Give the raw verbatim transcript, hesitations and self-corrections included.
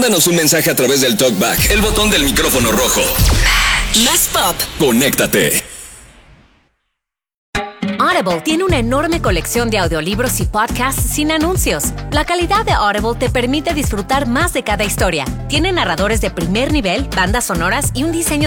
Mándanos un mensaje a través del TalkBack, el botón del micrófono rojo. Más pop. Conéctate. Audible tiene una enorme colección de audiolibros y podcasts sin anuncios. La calidad de Audible te permite disfrutar más de cada historia. Tiene narradores de primer nivel, bandas sonoras y un diseño